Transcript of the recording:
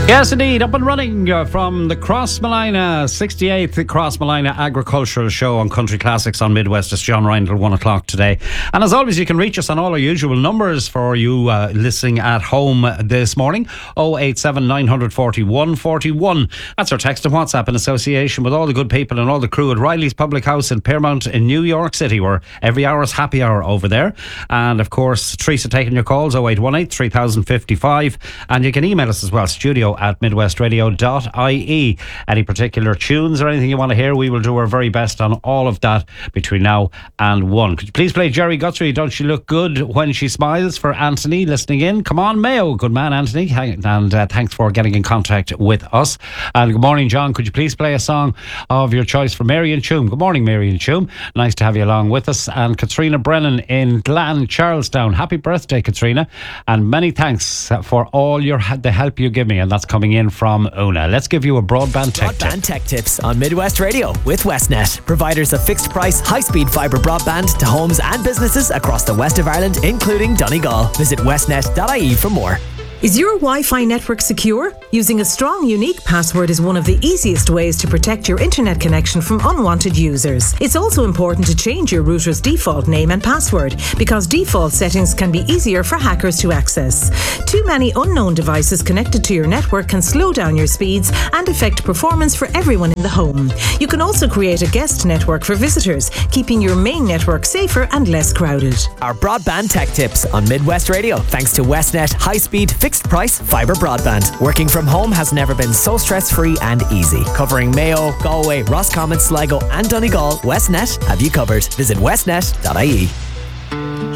Yes, indeed. Up and running from the Crossmolina 68th Crossmolina Agricultural Show on Country Classics on Midwest. It's John Ryan till 1 o'clock today. And as always, you can reach us on all our usual numbers for you listening at home this morning. 087 941 41. That's our text and WhatsApp in association with all the good people and all the crew at Riley's Public House in Piermont in New York City, where every hour is happy hour over there. And of course, Teresa taking your calls, 0818 3055. And you can email us as well, studio@midwestradio.ie. Any particular tunes or anything you want to hear, we will do our very best on all of that between now and 1. Could you please play Jerry Guthrie, Don't She Look Good When She Smiles, for Anthony listening in? Come on, Mayo. Good man, Anthony. And thanks for getting in contact with us. And good morning, John. Could you please play a song of your choice for Mary and Choom? Good morning, Mary and Choom. Nice to have you along with us. And Katrina Brennan in Glan, Charlestown. Happy birthday, Katrina. And many thanks for all the help you give me. And that's coming in from Una. Let's give you a broadband tech tip. Broadband tech tips on Midwest Radio with Westnet. Providers of fixed price, high-speed fibre broadband to homes and businesses across the west of Ireland, including Donegal. Visit westnet.ie for more. Is your Wi-Fi network secure? Using a strong, unique password is one of the easiest ways to protect your internet connection from unwanted users. It's also important to change your router's default name and password, because default settings can be easier for hackers to access. Too many unknown devices connected to your network can slow down your speeds and affect performance for everyone in the home. You can also create a guest network for visitors, keeping your main network safer and less crowded. Our broadband tech tips on Midwest Radio, thanks to Westnet high-speed fixed price fibre broadband. Working from home has never been so stress-free and easy. Covering Mayo, Galway, Roscommon, Sligo and Donegal, Westnet have you covered. Visit westnet.ie.